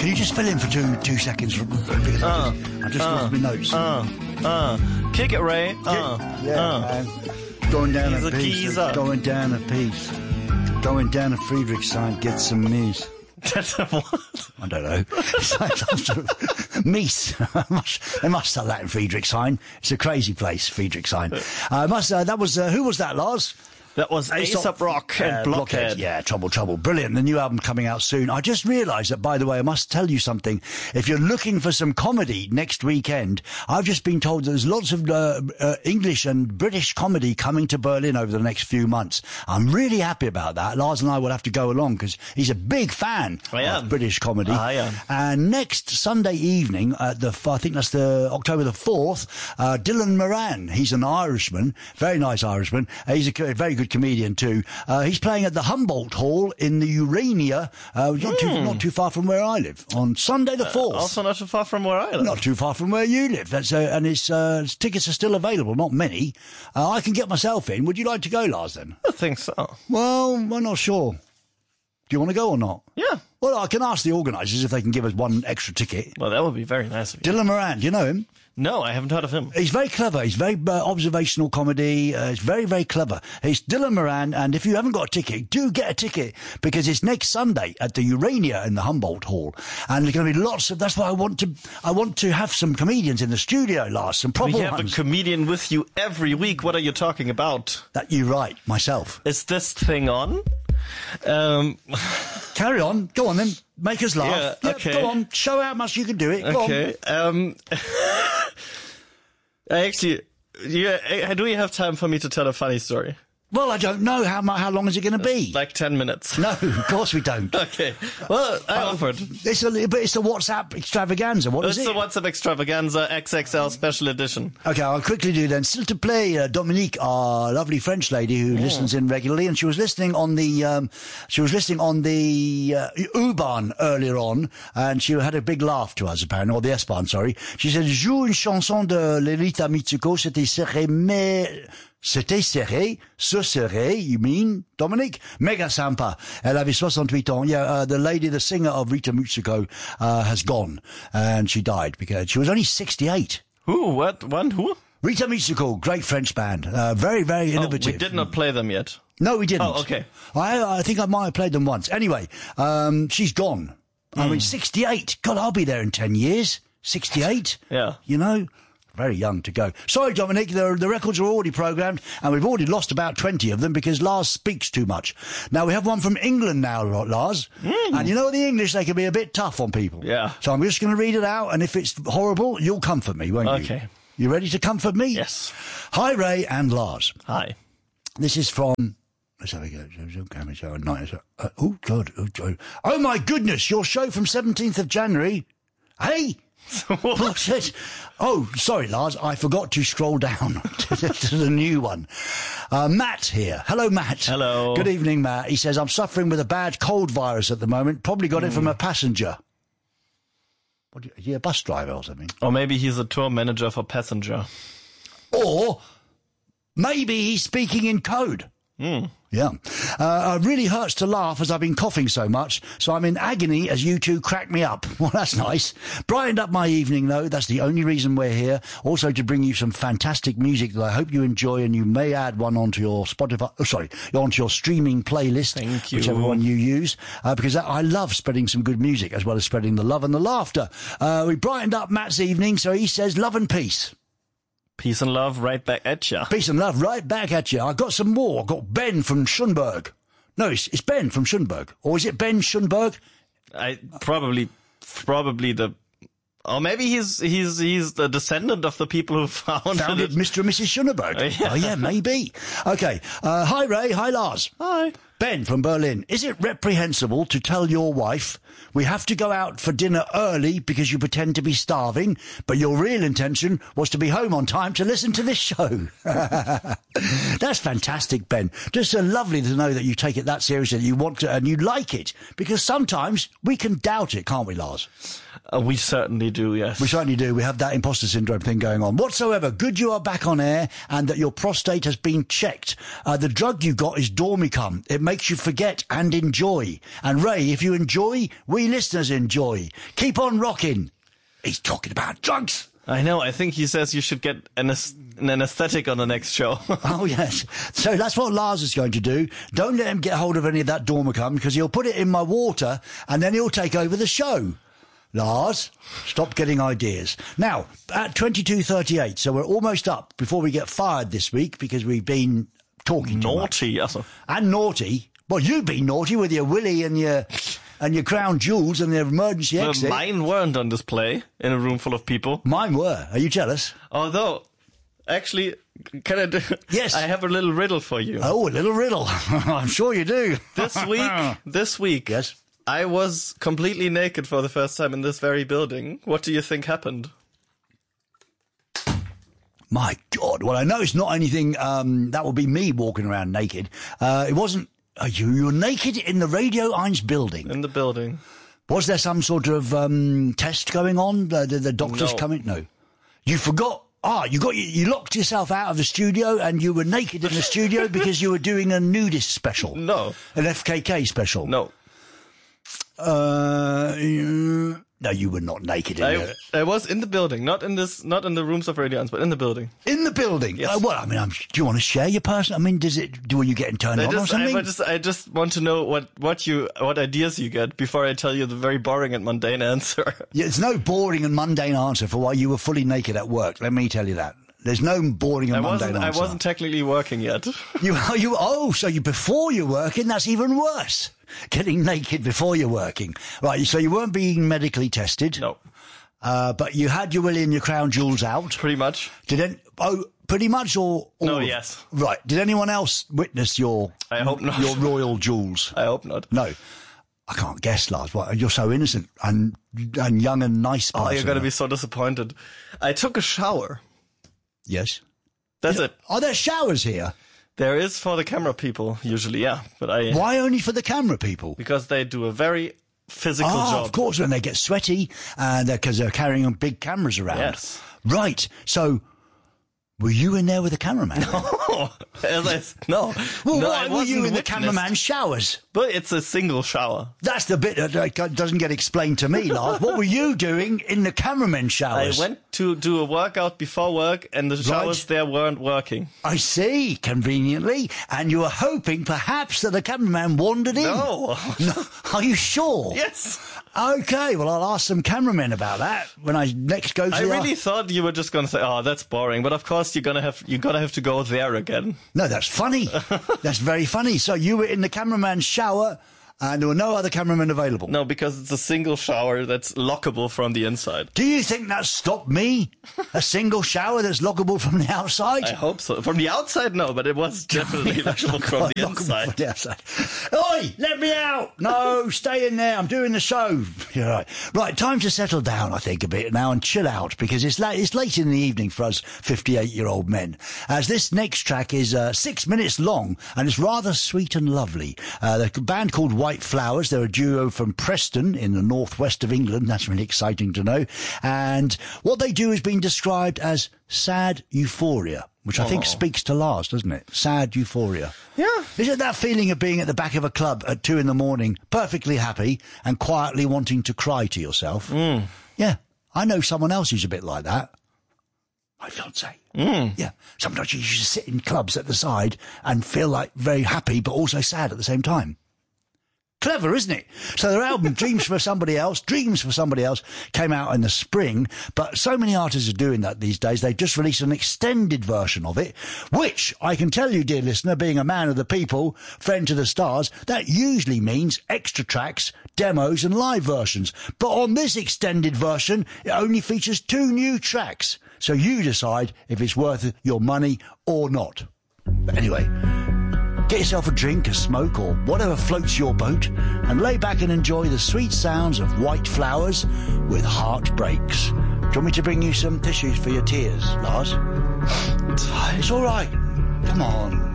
Can you just fill in for two seconds? Because I just lost my notes. Kick it, Ray. Man. Going down He's a a piece. geezer. Going down a piece. Going down to Friedrichshain, get some news. That's what? I don't know. Mies. They must sell that in Friedrichshain. It's a crazy place, Friedrichshain. That was, who was that, Lars? That was Aesop Rock and Blockhead. Yeah, Trouble. Brilliant. The new album coming out soon. I just realised that, by the way, I must tell you something. If you're looking for some comedy next weekend, I've just been told that there's lots of English and British comedy coming to Berlin over the next few months. I'm really happy about that. Lars and I will have to go along because he's a big fan of British comedy. I am. And next Sunday evening, I think that's the October the 4th, Dylan Moran, he's an Irishman, very nice Irishman. He's a very good comedian too. He's playing at the Humboldt Hall in the Urania, not too far from where I live, on Sunday the 4th. Also not too far from where I live. Not too far from where you live. That's and his tickets are still available, not many. I can get myself in. Would you like to go, Lars, then? I think so. Well, I'm not sure. Do you want to go or not? Yeah. Well, I can ask the organisers if they can give us one extra ticket. Well, that would be very nice of you. Dylan Moran, do you know him? No, I haven't heard of him. He's very clever. He's very observational comedy. It's very, very clever. He's Dylan Moran, and if you haven't got a ticket, do get a ticket because it's next Sunday at the Urania in the Humboldt Hall, and there's going to be lots of. That's why I want to have some comedians in the studio, Lars. Some proper We have ones. a comedian with you every week. What are you talking about? That you right, myself. Is this thing on? Carry on. Go on then. Make us laugh. Yeah, okay. Go on. Show how much you can do it. Go Okay. Actually, do we have time for me to tell a funny story? Well, I don't know how long is it going to be. Like 10 minutes. No, of course we don't. Okay. Well, I offered. It's a WhatsApp extravaganza. What is It's it? the WhatsApp Extravaganza XXL Special Edition. Okay, I'll quickly do then. Still to play, Dominique, our lovely French lady who listens in regularly, and she was listening on the U-Bahn earlier on, and she had a big laugh to us apparently, or the S-Bahn, sorry. She said, joue une chanson de Lolita Mitsuko, c'était serré, mais c'était serré, ce serré, you mean, Dominique? Mega sympa. Elle avait 68 ans. Yeah, the lady, the singer of Rita Mitsuko, has gone, and she died because she was only 68. Who? What? One? Who? Rita Mitsuko, great French band. Very, very innovative. We did not play them yet. No, we didn't. Oh, okay. I think I might have played them once. Anyway, she's gone. I mean, 68. God, I'll be there in 10 years. 68. Yeah. You know? Very young to go. Sorry, Dominic, the records are already programmed, and we've already lost about 20 of them because Lars speaks too much. Now, we have one from England now, Lars. And you know the English, they can be a bit tough on people. Yeah. So I'm just going to read it out, and if it's horrible, you'll comfort me, won't you? Okay. You ready to comfort me? Yes. Hi, Ray and Lars. Hi. This is from... Let's have a go. Oh, God. Oh, my goodness. Your show from 17th of January. Hey? What's it? Oh, sorry, Lars. I forgot to scroll down to the new one. Matt here. Hello, Matt. Hello. Good evening, Matt. He says, I'm suffering with a bad cold virus at the moment. Probably got it from a passenger. What, is he a bus driver or something? Or maybe he's a tour manager for Passenger. Or maybe he's speaking in code. Yeah. It really hurts to laugh as I've been coughing so much, so I'm in agony as you two crack me up. Well, that's nice. Brightened up my evening, though. That's the only reason we're here. Also to bring you some fantastic music that I hope you enjoy, and you may add one onto your onto your streaming playlist. Thank you. Whichever one you use, because I love spreading some good music as well as spreading the love and the laughter. We brightened up Matt's evening, so he says love and peace. Peace and love right back at ya. Peace and love right back at you. I got some more. I got Ben from Schönberg. No, it's Ben from Schönberg. Or is it Ben Schönberg? Probably the... Or maybe he's the descendant of the people who founded Mr. and Mrs. Schönberg. Yeah. Oh, yeah, maybe. Okay. Hi, Ray. Hi, Lars. Hi. Ben from Berlin. Is it reprehensible to tell your wife we have to go out for dinner early because you pretend to be starving, but your real intention was to be home on time to listen to this show? That's fantastic, Ben. Just so lovely to know that you take it that seriously, that you want to, and you like it, because sometimes we can doubt it, can't we, Lars? We certainly do, yes. We certainly do. We have that imposter syndrome thing going on. Whatsoever, good you are back on air and that your prostate has been checked. The drug you got is Dormicum. It makes you forget and enjoy. And Ray, if you enjoy, we listeners enjoy. Keep on rocking. He's talking about drugs. I know. I think he says you should get an anesthetic on the next show. Oh, yes. So that's what Lars is going to do. Don't let him get hold of any of that Dormicum, because he'll put it in my water and then he'll take over the show. Lars, stop getting ideas. Now, at 22:38, so we're almost up before we get fired this week, because we've been talking too much. Naughty. Also. And naughty. Well, you've been naughty with your Willy and your crown jewels and the emergency exit. Mine weren't on display in a room full of people. Mine were. Are you jealous? Although, actually, can I do... Yes. I have a little riddle for you. Oh, a little riddle. I'm sure you do. This week, Yes. I was completely naked for the first time in this very building. What do you think happened? My God. Well, I know it's not anything, that would be me walking around naked. It wasn't, you were naked in the Radio 1 building. In the building. Was there some sort of, test going on? The doctors coming? No. You forgot. You locked yourself out of the studio and you were naked in the studio because you were doing a nudist special. No. An FKK special. No. No, you were not naked in there. I was in the building, not in the rooms of Radio 1, but in the building. In the building? Yes. Well, I mean, do you want to share your personal? I mean, were you getting turned on or something? I just want to know what ideas you get before I tell you the very boring and mundane answer. Yeah, it's no boring and mundane answer for why you were fully naked at work. Let me tell you that. There's no boring and mundane answer. I wasn't technically working yet. So before you're working, that's even worse. Getting naked before you're working. Right, so you weren't being medically tested. No. But you had your Willy and your crown jewels out. Pretty much. Pretty much or no, yes. Right. Did anyone else witness your... I hope not. Your royal jewels? I hope not. No. I can't guess, Lars. You're so innocent and young and nice person. Oh, you're going to be so disappointed. I took a shower. Yes. That's it. Are there showers here? There is for the camera people, usually, yeah. But Why only for the camera people? Because they do a very physical job. Of course, when they get sweaty, because they're carrying big cameras around. Yes. Right. So, were you in there with the cameraman? No. Well, why were you in the cameraman's showers? But it's a single shower. That's the bit that doesn't get explained to me, Lars. What were you doing in the cameraman's showers? I went to do a workout before work, and the showers there weren't working. I see, conveniently. And you were hoping perhaps that the cameraman wandered in. No. Are you sure? Yes. Okay, well, I'll ask some cameramen about that when I next go to I really thought you were just going to say, "Oh, that's boring," but of course you're gonna have to go there again. No, that's funny. That's very funny. So you were in the cameraman's shower, and there were no other cameramen available. No, because it's a single shower that's lockable from the inside. Do you think that stopped me? A single shower that's lockable from the outside? I hope so. From the outside, no, but it was definitely lockable from the inside. From the outside. Oi, let me out! No, stay in there. I'm doing the show. You're right. Right, time to settle down, I think, a bit now and chill out, because it's late in the evening for us 58-year-old men. As this next track is 6 minutes long, and it's rather sweet and lovely. The band called White Flowers. They're a duo from Preston in the northwest of England. That's really exciting to know. And what they do has been described as sad euphoria, which I think speaks to Lars, doesn't it? Sad euphoria. Yeah. Is it that feeling of being at the back of a club at 2 a.m, perfectly happy and quietly wanting to cry to yourself? Yeah. I know someone else who's a bit like that. My fiancée. Yeah. Sometimes you just sit in clubs at the side and feel like very happy but also sad at the same time. Clever, isn't it? So their album Dreams for Somebody Else came out in the spring, but so many artists are doing that these days. They've just released an extended version of it, which I can tell you, dear listener, being a man of the people, friend to the stars, that usually means extra tracks, demos and live versions. But on this extended version, it only features 2 new tracks. So you decide if it's worth your money or not. But anyway, get yourself a drink, a smoke, or whatever floats your boat, and lay back and enjoy the sweet sounds of White Flowers with Heartbreaks. Do you want me to bring you some tissues for your tears, Lars? It's fine. It's all right. Come on.